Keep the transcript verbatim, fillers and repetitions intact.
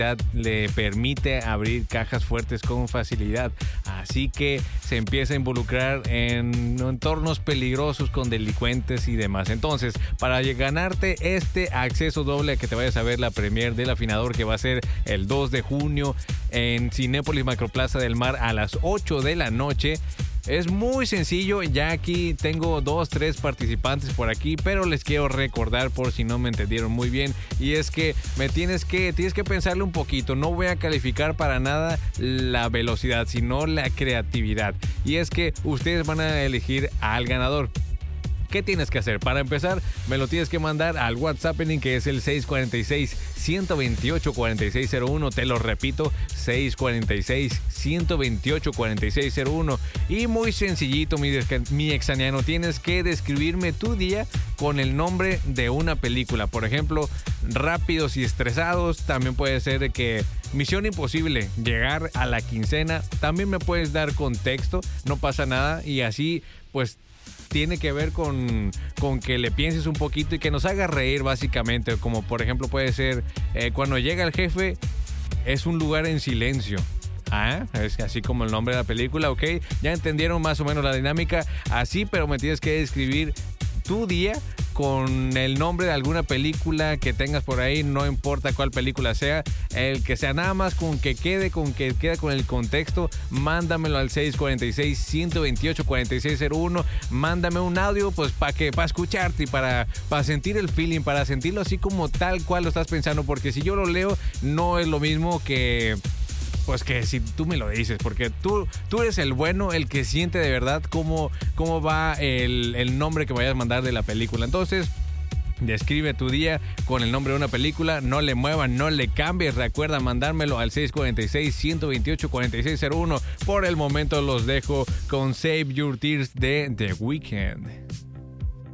le permite abrir cajas fuertes con facilidad, así que se empieza a involucrar en entornos peligrosos con delincuentes y demás. Entonces, para ganarte este acceso doble a que te vayas a ver la premier del Afinador, que va a ser el dos de junio en Cinépolis Macroplaza del Mar a las ocho de la noche, es muy sencillo. Ya aquí tengo dos, tres participantes por aquí, pero les quiero recordar por si no me entendieron muy bien, y es que me tienes que tienes que pensarle un poquito. No voy a calificar para nada la velocidad, sino la creatividad, y es que ustedes van a elegir al ganador. ¿Qué tienes que hacer? Para empezar, me lo tienes que mandar al WhatsApp, que es el seis cuatro seis, uno dos ocho, cuatro seis cero uno. Te lo repito, seis cuatro seis, uno dos ocho, cuatro seis cero uno. Y muy sencillito, mi, mi exaniano, tienes que describirme tu día con el nombre de una película. Por ejemplo, Rápidos y Estresados. También puede ser de que Misión Imposible, llegar a la quincena. También me puedes dar contexto, no pasa nada. Y así, pues, tiene que ver con, con que le pienses un poquito y que nos haga reír, básicamente. Como por ejemplo puede ser eh, cuando llega el jefe, es un lugar en silencio. Ah, es así como el nombre de la película, ¿ok? Ya entendieron más o menos la dinámica. Así, pero me tienes que describir tu día con el nombre de alguna película que tengas por ahí, no importa cuál película sea, el que sea, nada más con que quede, con que quede con el contexto. Mándamelo al seis cuatro seis, uno dos ocho, cuatro seis cero uno. Mándame un audio, pues para que para escucharte y para, para sentir el feeling, para sentirlo así como tal cual lo estás pensando, porque si yo lo leo no es lo mismo que pues que si tú me lo dices, porque tú, tú eres el bueno, el que siente de verdad cómo, cómo va el, el nombre que vayas a mandar de la película. Entonces, describe tu día con el nombre de una película, no le muevas, no le cambies. Recuerda mandármelo al seis cuatro seis, uno dos ocho, cuatro seis cero uno. Por el momento los dejo con Save Your Tears de The Weeknd.